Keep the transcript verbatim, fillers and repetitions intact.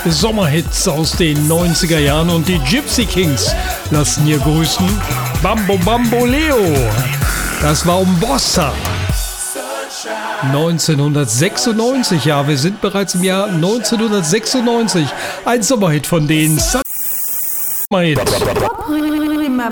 Sommerhits aus den neunziger Jahren und die Gypsy Kings lassen hier grüßen. Bambo Bamboleo, das war Umbossa. neunzehnhundertsechsundneunzig, ja, wir sind bereits im Jahr neunzehnhundertsechsundneunzig. Ein Sommerhit von denen. Sommerhit. Prima